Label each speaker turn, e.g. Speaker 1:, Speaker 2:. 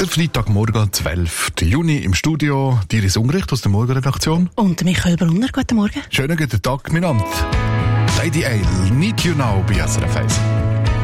Speaker 1: Freitagmorgen, 12. Juni im Studio. Iris Unrecht aus der Morgenredaktion.
Speaker 2: Und Michael Brunner, guten Morgen.
Speaker 1: Schönen guten Tag, mein Name. Lady Ale, Need You Now bei SRF 1.